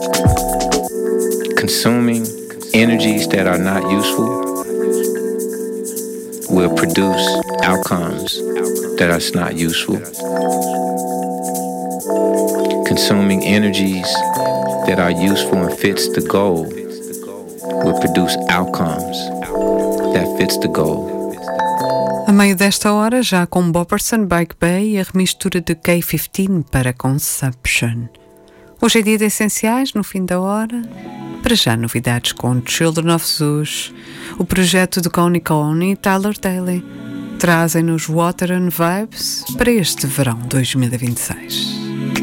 Consuming energies that are not useful will produce outcomes that are not useful. Consuming energies that are useful and fits the goal will produce outcomes that fits the goal. A meio desta hora, já com Bopperson, Bike Bay e a remistura de K15 para Consumption. Hoje é dia de essenciais, no fim da hora. Para já, novidades com Children of Zeus, o projeto de Connie Connie e Tyler Daly. Trazem-nos Water and Vibes para este verão 2026.